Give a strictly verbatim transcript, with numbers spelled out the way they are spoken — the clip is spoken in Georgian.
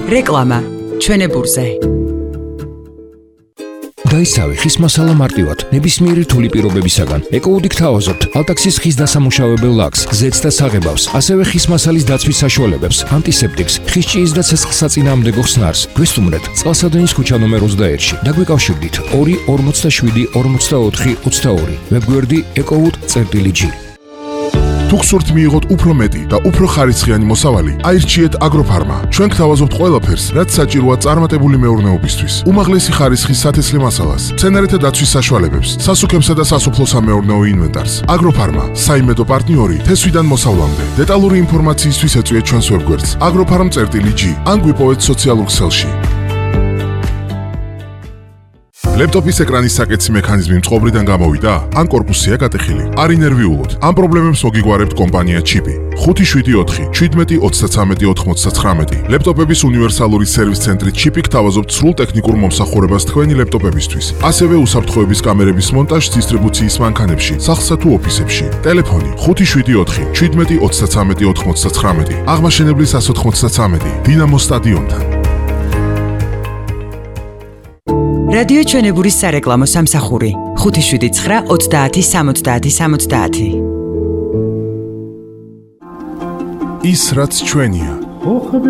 რეკლამა ჩვენებურზე. დაისავე ხის მასალა მარტივად, ნებისმიერი რთული პირობებისაგან. ეკოუდი გთავაზობთ ალტაქსის ხის დასამუშავებელ ლაქს, ზეთს და საღებავს, ასევე ხის მასალის დაცვის საშუალებებს, ანტისეპტიკს, ხის ჭიის და ცეცხლსაწინააღმდეგო ხსნარს. გვესტუმრეთ წყალსადენის ქუჩა ნომერ ოცდაერთში. დაგვიკავშირდით ორი ორმოცდაშვიდი ორმოცდაოთხი ოცდაორი. ვებგვერდი ecowood.gr. თუ გსურთ მიიღოთ უფრო მეტი და უფრო ხარისხიანი მოსავალი, აირჩიეთ აგროფარმა. ჩვენ გთავაზობთ ყველაფერს, რაც საჭიროა წარმატებული მეურნეობისთვის. უმაღლესი ხარისხის სათესლე მასალას, მცენარეთა დაცვის საშუალებებს, სასუქებსა და სასოფლო-სამეურნეო ინვენტარს. აგროფარმა, საიმედო პარტნიორი თესვიდან მოსავლამდე. დეტალური ინფორმაციისთვის ეწვიეთ ჩვენს ვებგვერდს agroffarm.gr ან გვიპოვეთ სოციალურ ქსელში. ლეპტოპის ეკრანის საკეთსი მექანიზმი მწყობრიდან გამოვიდა? ან კორპუსია გატეხილი? არ ინერვიულოთ. ამ პრობლემებს მოგიგგვარებთ კომპანია ჩიპი. ხუთი შვიდი ოთხი შვიდმეტი ოცდაცამეტი ოთხმოცდათხრამეტი. ლეპტოპების უნივერსალური სერვის ცენტრი ჩიპი გთავაზობთ სრულ ტექნიკურ მომსახურებას თქვენი ლეპტოპებისთვის. ასევე უსაფრთხოების კამერების მონტაჟს დისტრიბუციის მანქანებში, სახლსა თუ ოფისებში. ტელეფონი ხუთი შვიდი ოთხი შვიდმეტი ოცდაცამეტი ოთხმოცდათხრამეტი. აღმაშენებლის ას ოთხმოცდაცამეტი. დინამო სტადიონთან. რადიო ჩვენებურის სარეკლამო სამსახური ხუთი შვიდი ცხრა ოცდაათი სამოცდაათი სამოცდაათი. ის რაც ჩვენია.